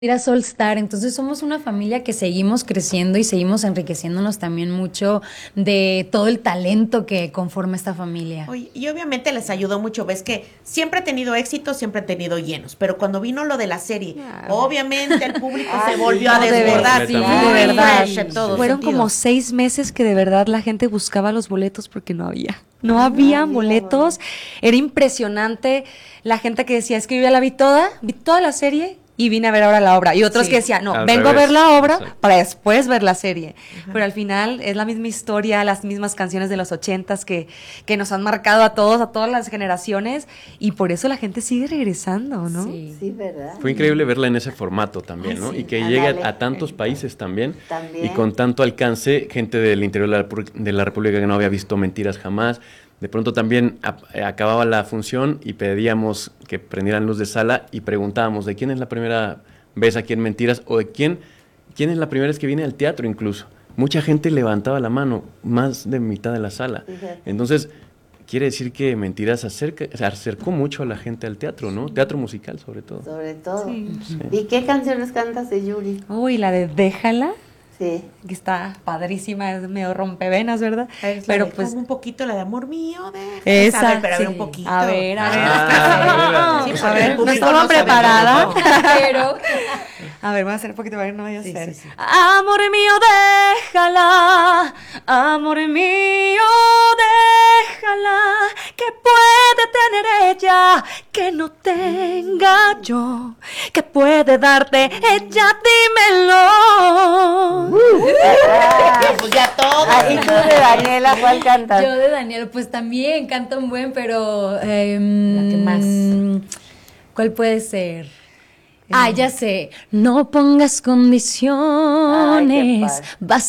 Ir a Solstar, entonces somos una familia que seguimos creciendo y seguimos enriqueciéndonos también mucho de todo el talento que conforma esta familia. Oye, y obviamente les ayudó mucho, ves que siempre ha tenido éxito, siempre ha tenido llenos, pero cuando vino lo de la serie, obviamente el público se volvió a desbordar, sí, de verdad. Fueron Como 6 meses que de verdad la gente buscaba los boletos porque no había. No habían boletos, era impresionante la gente que decía, es que yo ya la vi toda la serie y vine a ver ahora la obra. Y otros que decían, no, vengo a ver la obra para después ver la serie. Pero al final es la misma historia, las mismas canciones de los 80s que nos han marcado a todas las generaciones, y por eso la gente sigue regresando, ¿no? Sí, ¿verdad? Fue increíble verla en ese formato también, ¿no? Y que llegue a tantos países también. Y con tanto alcance, gente del interior de la República que no había visto Mentiras jamás. De pronto también acababa la función y pedíamos que prendieran luz de sala y preguntábamos de quién es la primera vez aquí en Mentiras, o de quién es la primera vez que viene al teatro incluso. Mucha gente levantaba la mano, más de mitad de la sala. Entonces, quiere decir que Mentiras se acercó mucho a la gente al teatro, ¿no? Teatro musical, sobre todo. Sobre todo. Sí. ¿Y qué canciones cantas de Yuri? Uy, la de Déjala. Sí. Que está padrísima, es medio rompevenas, ¿verdad? Pero pues como un poquito la de Amor Mío, esa, a ver, pero a ver un poquito. A ver. Sí, a ver, no estaba preparada, pero a ver, voy a hacer un poquito para que no vaya a ser. Sí. Amor mío, déjala, amor mío, déjala, que puede tener ella, que no tenga yo, que puede darte ella, dímelo. Pues ya todo. ¿Y tú de Daniela cuál cantas? Yo de Daniel, pues también canto un buen, pero... La que más. ¿Cuál puede ser? Ya sé. No pongas condiciones, basta